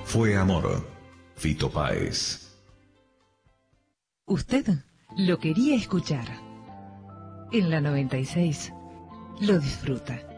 Fue amor. Fito Páez. Usted lo quería escuchar. En la 96 lo disfruta.